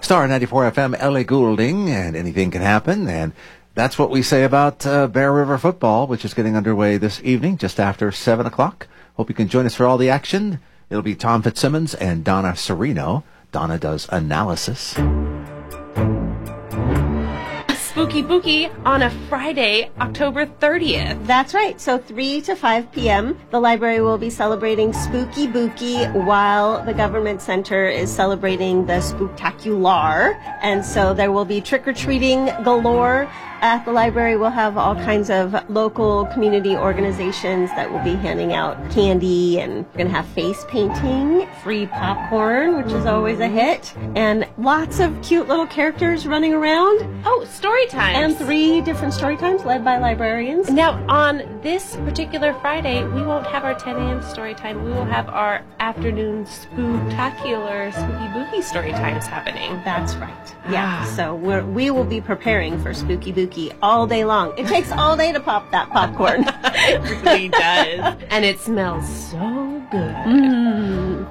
Star 94 FM, L.A. Goulding, and anything can happen. And that's what we say about Bear River football, which is getting underway this evening, just after 7 o'clock. Hope you can join us for all the action. It'll be Tom Fitzsimmons and Donna Serino. Donna does analysis. Spooky Bookie on a Friday, October 30th. That's right. So 3 to 5 p.m., the library will be celebrating Spooky Bookie while the government center is celebrating the Spooktacular. And so there will be trick-or-treating galore. At the library, we'll have all kinds of local community organizations that will be handing out candy, and we're going to have face painting, free popcorn, which is always a hit, and lots of cute little characters running around. Oh, story times. And 3 different story times led by librarians. Now, on this particular Friday, we won't have our 10 a.m. story time. We will have our afternoon spooktacular Spooky Bookie story times happening. That's right. Yeah, so we will be preparing for Spooky Bookie all day long. It takes all day to pop that popcorn. It really does. And it smells so good.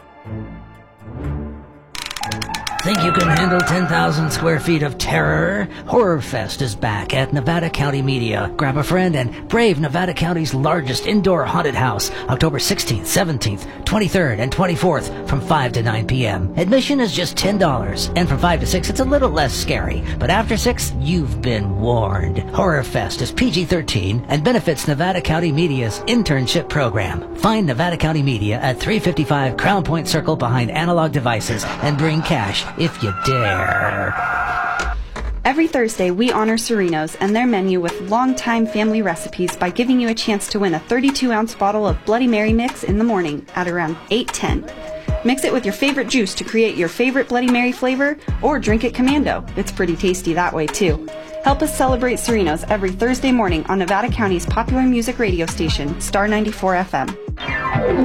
Think you can handle 10,000 square feet of terror? Horror Fest is back at Nevada County Media. Grab a friend and brave Nevada County's largest indoor haunted house, October 16th, 17th, 23rd, and 24th from 5 to 9 p.m. Admission is just $10, and from 5 to 6 it's a little less scary. But after 6, you've been warned. Horror Fest is PG-13 and benefits Nevada County Media's internship program. Find Nevada County Media at 355 Crown Point Circle behind Analog Devices and bring cash if you dare. Every Thursday, we honor Serino's and their menu with longtime family recipes by giving you a chance to win a 32-ounce bottle of Bloody Mary mix in the morning at around 8:10. Mix it with your favorite juice to create your favorite Bloody Mary flavor, or drink it commando. It's pretty tasty that way, too. Help us celebrate Serino's every Thursday morning on Nevada County's popular music radio station, Star 94 FM.